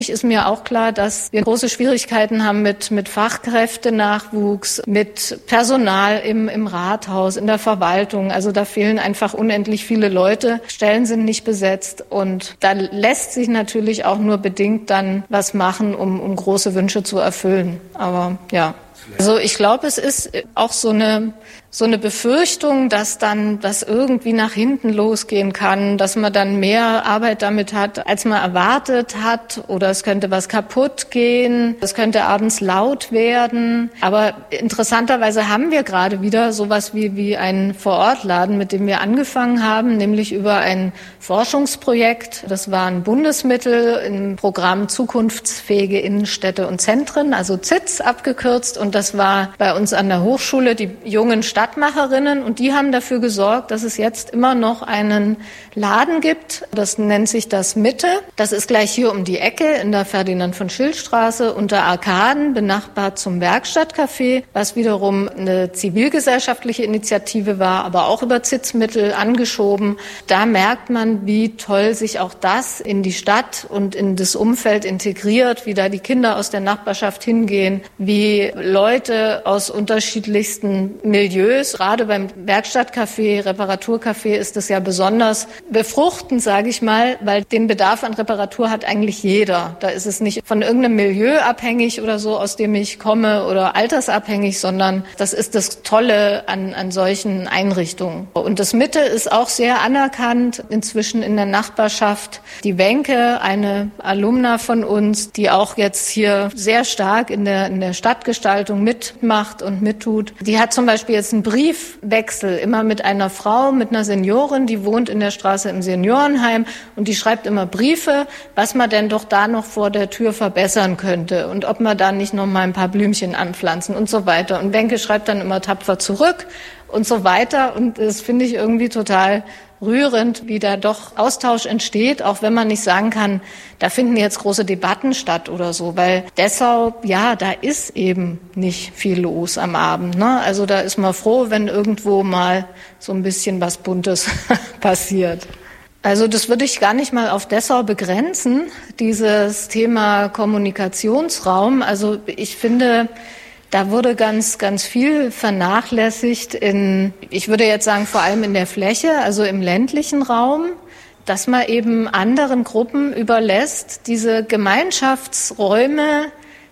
Ist mir auch klar, dass wir große Schwierigkeiten haben mit Fachkräftenachwuchs, mit Personal im Rathaus, in der Verwaltung. Also da fehlen einfach unendlich viele Leute. Stellen sind nicht besetzt. Und da lässt sich natürlich auch nur bedingt dann was machen, um große Wünsche zu erfüllen. Aber ja. Also ich glaube, es ist auch so eine Befürchtung, dass dann das irgendwie nach hinten losgehen kann, dass man dann mehr Arbeit damit hat, als man erwartet hat, oder es könnte was kaputt gehen, es könnte abends laut werden. Aber interessanterweise haben wir gerade wieder sowas wie einen Vorortladen, mit dem wir angefangen haben, nämlich über ein Forschungsprojekt. Das war ein Bundesmittel im Programm Zukunftsfähige Innenstädte und Zentren, also ZITZ abgekürzt. Und das war bei uns an der Hochschule, die jungen Stadtmacherinnen, und die haben dafür gesorgt, dass es jetzt immer noch einen Laden gibt. Das nennt sich das Mitte. Das ist gleich hier um die Ecke in der Ferdinand-von-Schill-Straße unter Arkaden, benachbart zum Werkstattcafé, was wiederum eine zivilgesellschaftliche Initiative war, aber auch über ZITZ-Mittel angeschoben. Da merkt man, wie toll sich auch das in die Stadt und in das Umfeld integriert, wie da die Kinder aus der Nachbarschaft hingehen, wie Leute aus unterschiedlichsten Milieus, gerade beim Werkstattcafé, Reparaturcafé ist es ja besonders befruchtend, sage ich mal, weil den Bedarf an Reparatur hat eigentlich jeder. Da ist es nicht von irgendeinem Milieu abhängig oder so, aus dem ich komme, oder altersabhängig, sondern das ist das Tolle an solchen Einrichtungen. Und das Mitte ist auch sehr anerkannt inzwischen in der Nachbarschaft. Die Wenke, eine Alumna von uns, die auch jetzt hier sehr stark in der Stadtgestaltung mitmacht und mittut, die hat zum Beispiel jetzt einen Briefwechsel immer mit einer Frau, mit einer Seniorin, die wohnt in der Straße im Seniorenheim, und die schreibt immer Briefe, was man denn doch da noch vor der Tür verbessern könnte und ob man da nicht noch mal ein paar Blümchen anpflanzen und so weiter. Und Wenke schreibt dann immer tapfer zurück und so weiter. Und das finde ich irgendwie total rührend, wie da doch Austausch entsteht, auch wenn man nicht sagen kann, da finden jetzt große Debatten statt oder so, weil Dessau, ja, da ist eben nicht viel los am Abend, ne? Also da ist man froh, wenn irgendwo mal so ein bisschen was Buntes passiert. Also das würde ich gar nicht mal auf Dessau begrenzen, dieses Thema Kommunikationsraum. Also ich finde, da wurde ganz, ganz viel vernachlässigt ich würde jetzt sagen, vor allem in der Fläche, also im ländlichen Raum, dass man eben anderen Gruppen überlässt, diese Gemeinschaftsräume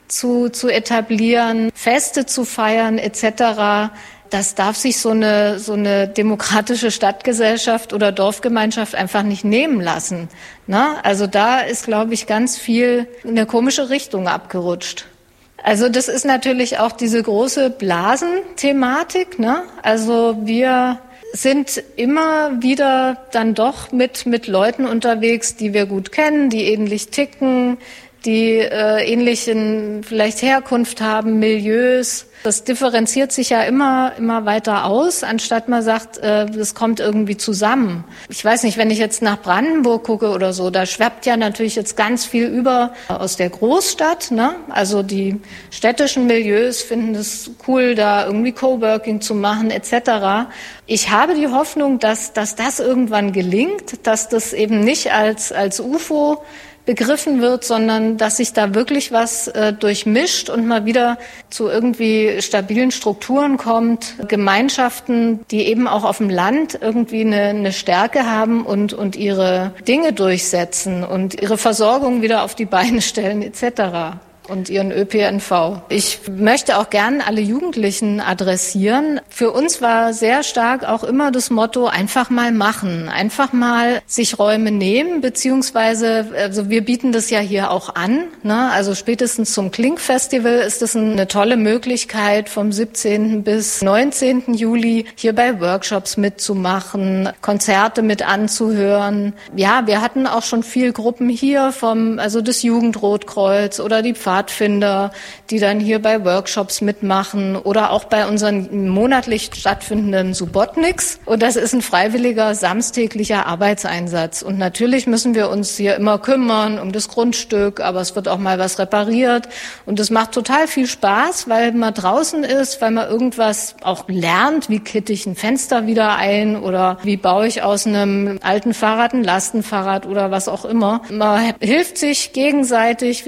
zu etablieren, Feste zu feiern etc. Das darf sich so eine demokratische Stadtgesellschaft oder Dorfgemeinschaft einfach nicht nehmen lassen. Na? Also da ist, glaube ich, ganz viel in eine komische Richtung abgerutscht. Also das ist natürlich auch diese große Blasenthematik, ne? Also wir sind immer wieder dann doch mit Leuten unterwegs, die wir gut kennen, die ähnlich ticken, die ähnlichen vielleicht Herkunft haben, Milieus. Das differenziert sich ja immer weiter aus, anstatt man sagt, das kommt irgendwie zusammen. Ich weiß nicht, wenn ich jetzt nach Brandenburg gucke oder so, da schwappt ja natürlich jetzt ganz viel über aus der Großstadt, ne? Also die städtischen Milieus finden es cool, da irgendwie Coworking zu machen etc. Ich habe die Hoffnung, dass das irgendwann gelingt, dass das eben nicht als UFO begriffen wird, sondern dass sich da wirklich was durchmischt und mal wieder zu irgendwie stabilen Strukturen kommt, Gemeinschaften, die eben auch auf dem Land irgendwie eine Stärke haben und ihre Dinge durchsetzen und ihre Versorgung wieder auf die Beine stellen etc. und ihren ÖPNV. Ich möchte auch gern alle Jugendlichen adressieren. Für uns war sehr stark auch immer das Motto, einfach mal machen, einfach mal sich Räume nehmen, beziehungsweise, also wir bieten das ja hier auch an, ne? Also spätestens zum Klink-Festival ist es eine tolle Möglichkeit, vom 17. bis 19. Juli hier bei Workshops mitzumachen, Konzerte mit anzuhören. Ja, wir hatten auch schon viel Gruppen hier also das Jugendrotkreuz oder die Pfad Pfadfinder, die dann hier bei Workshops mitmachen oder auch bei unseren monatlich stattfindenden Subotniks. Und das ist ein freiwilliger samstäglicher Arbeitseinsatz. Und natürlich müssen wir uns hier immer kümmern um das Grundstück, aber es wird auch mal was repariert. Und es macht total viel Spaß, weil man draußen ist, weil man irgendwas auch lernt, wie kitte ich ein Fenster wieder ein oder wie baue ich aus einem alten Fahrrad ein Lastenfahrrad oder was auch immer. Man hilft sich gegenseitig.